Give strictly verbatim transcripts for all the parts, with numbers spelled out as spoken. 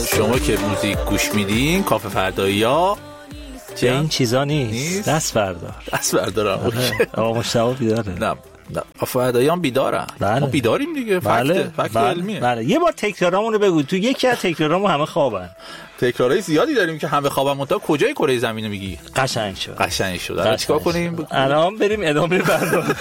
شما که موزیک گوش میدین کافه فردایی‌ها چه این چیزا نیست. دست بردار دست بردارم. آقا مشتاق بیداره؟ نه نه کافه فردایی‌ها بیدارن. بله. ما بیداریم دیگه. بله. فکت فکت بله. علمیه. بله. یه بار تکرارامون رو بگو. تو یکی از تکرارامون همه خوابن. تکرارای زیادی داریم که همه خوابن. منتها کجای کره زمین میگی؟ قشنگ شد. قشنگ شد. الان چیکار کنیم؟ الان بریم ادامه برنامه.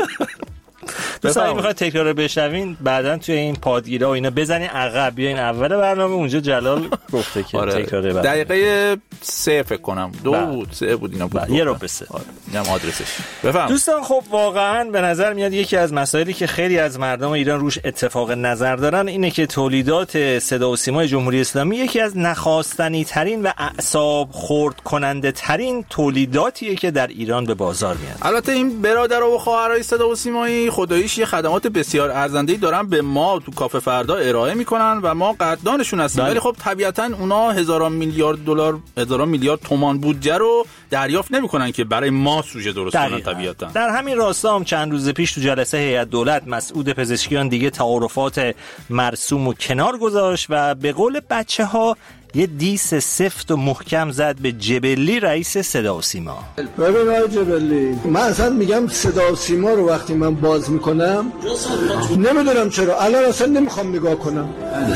مثلا میخواید تکرار رو بشنوین بعدن توی این پادگیرا و اینا بزنین عقب بیاین اول برنامه اونجا جلال گفته که آره. تکرار برنامه دقیقه سه فکر کنم دو بله. بود سه بود اینا بود بله. یه رو به سه آره. اینم آدرسش بفهم. دوستان خب واقعا به نظر میاد یکی از مسائلی که خیلی از مردم ایران روش اتفاق نظر دارن اینه که تولیدات صدا و سیمای جمهوری اسلامی یکی از نخواستنی ترین و اعصاب خرد کننده ترین تولیداتیه که در ایران به بازار میاد. البته این برادرها و خواهرای صدا و سیمایی خداییش یه خدمات بسیار ارزنده‌ای دارن به ما تو کافه فردا ارائه میکنن و ما قدردانشون هستیم، ولی خب طبیعتاً اونا هزاران میلیارد دلار هزاران میلیارد تومان بودجه رو دریافت نمیکنن که برای ما سوژه درست کنن. طبیعتاً در همین راستا هم چند روز پیش تو جلسه هیئت دولت مسعود پزشکیان دیگه تعارفات مرسوم و کنار گذاشت و به قول بچه‌ها یه دیس سفت و محکم زد به جبلی رئیس صدا و سیما. ببین آقای جبلی، من اصلا میگم صدا و سیما رو وقتی من باز میکنم نمیدونم چرا الان اصلا نمیخوام نگاه کنم.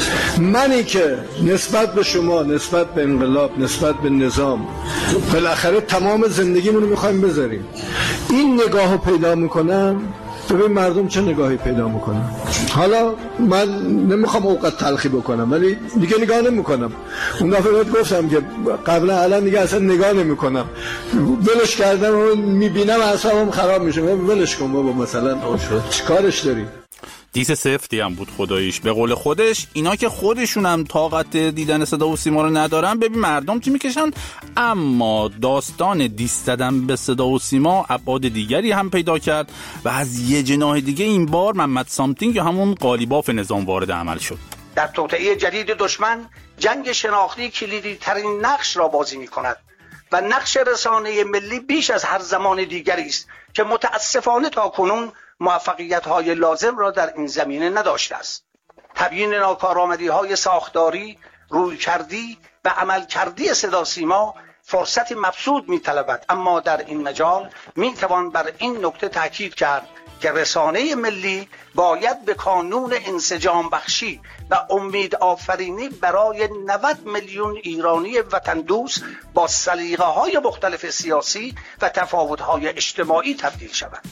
منی که نسبت به شما، نسبت به انقلاب، نسبت به نظام بالاخره تمام زندگیمونو میخوایم بذاریم، این نگاهو پیدا میکنم. ببین مردم چه نگاهی پیدا میکنن. حالا من نمیخوام اوقات تلخی بکنم ولی دیگه نگاه نمیکنم. اون دفعه بهت گفتم که قبلا الان دیگه اصلا نگاه نمیکنم. ولش کردم و میبینم اعصابم خراب میشه. ولش کن بابا، مثلا چیکارش داری؟ دیس سفتی هم بود خداییش. به قول خودش اینا که خودشون هم طاقت دیدن صدا و سیما رو ندارن ببین مردم چی میکشن. اما داستان دیس زدن به صدا و سیما ابعاد دیگری هم پیدا کرد و از یه جناح دیگه این بار محمد سامتینگ یا همون قالیباف نظام وارد عمل شد. در توطئه جدید دشمن جنگ شناختی کلیدی ترین نقش را بازی میکند و نقش رسانه ملی بیش از هر زمان دیگری است که متاسفانه تا کنون موفقیت‌های لازم را در این زمینه نداشته است. تبیین ناکارآمدی‌های ساختاری، رویکردی و عملکردی صدا سیما فرصتی مبسوط می‌طلبد، اما در این مجال می‌توان بر این نکته تاکید کرد که رسانه ملی باید به کانون انسجام بخشی و امید آفرینی برای نود میلیون ایرانی وطن دوست با سلیقه‌های مختلف سیاسی و تفاوت‌های اجتماعی تبدیل شود.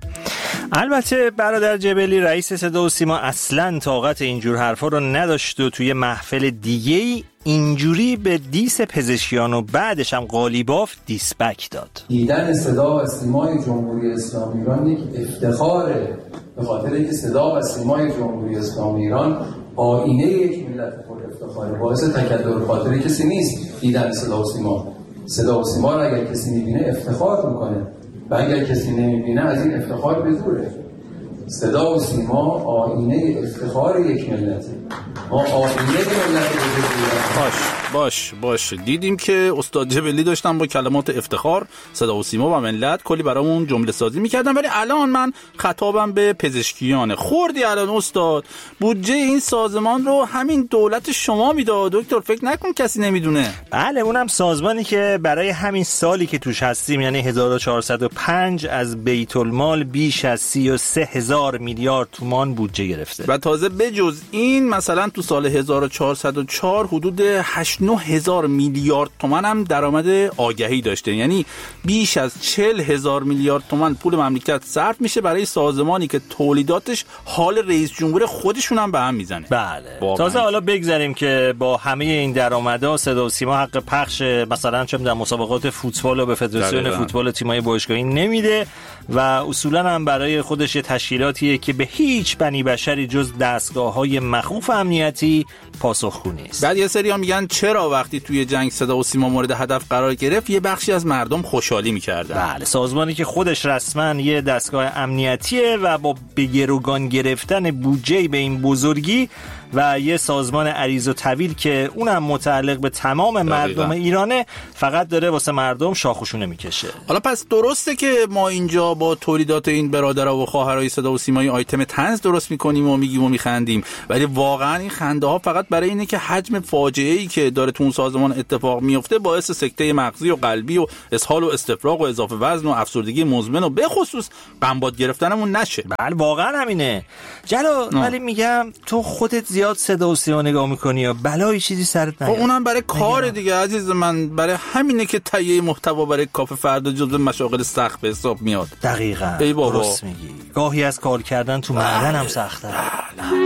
البته برادر جبلی رئیس صدا و سیما اصلاً طاقت اینجور حرفا رو نداشت و توی محفل دیگه‌ای اینجوری به دیس پزشکیان و بعدش هم قالیباف دیسبک داد. دیدن صدا و سیمای جمهوری اسلامی ایران یک افتخاره، به خاطر اینکه صدا و سیمای جمهوری اسلامی ایران آینه یک ملت پر افتخاره، باعث تکدر خاطر کسی نیست. دیدن صدا و سیما صدا و سیما رو اگر کسی می‌بینه افتخار می‌کنه و اگر کسی نمی‌بینه از این افتخار به دوره. صدا و سیما آینه افتخار یک ملته. ما آینه ملت باش باش باش دیدیم که استاد جبلی داشتن با کلمات افتخار صدا و سیما و ملت کلی برامون جمله سازی میکردن، ولی الان من خطابم به پزشکیان. خوردی الان استاد بودجه این سازمان رو همین دولت شما میداد دکتر، فکر نکن کسی نمیدونه. بله اونم سازمانی که برای همین سالی که توش هستیم یعنی هزار و چهارصد و پنج از بیت المال بیش از سی و سه هزار میلیارد تومان بودجه گرفته و تازه بجز این مثلا تو سال هزار و چهارصد و چهار حدود هشت نه هزار میلیارد تومان هم درآمد آگهی داشته، یعنی بیش از چهل هزار میلیارد تومان پول مملکت صرف میشه برای سازمانی که تولیداتش حال رئیس جمهور خودشون هم به هم میزنه. بله واقعا. تازه حالا بگذاریم که با همه این درآمدها صدا و سیما حق پخش مثلا چه میدونم مسابقات فوتبال رو به فدراسیون فوتبال تیم‌های باشگاهی نمیده و اصولا هم برای خودش تشکیلاتیه که به هیچ بنی بشری جز دستگاه‌های مخوف امنیتی پاسخگو نیست. بعد یه سری ها میگن چرا وقتی توی جنگ صدا و سیما مورد هدف قرار گرفت یه بخشی از مردم خوشحالی می‌کردن. بله سازمانی که خودش رسما یه دستگاه امنیتیه و با به گروگان گرفتن بودجه به این بزرگی و یه سازمان عریض و طویل که اونم متعلق به تمام مردم ایرانه فقط داره واسه مردم شاخوشونه میکشه. حالا پس درسته که ما اینجا با تولیدات این برادرها و خواهرای صدا و سیمایی آیتم طنز درست میکنیم و میگیم و میخندیم، ولی واقعا این خنده ها فقط برای اینه که حجم فاجعه ای که داره تو اون سازمان اتفاق میفته باعث سکته مغزی و قلبی و اسهال و استفراغ و اضافه وزن و افسردگی مزمن و به خصوص قنبات گرفتنمون نشه. بله واقعا همینه جلال. ولی میگم تو خودت زیاد صدا و سیما نگاه میکنی یا بلای چیزی سرت نیاد؟ اونم برای کار دیگه عزیز من، برای همینه که تهیه محتوا برای کافه فردا جزو مشاغل سخت به حساب میاد. دقیقاً ای بابا درست میگی. گاهی از کار کردن تو معدن هم سخته.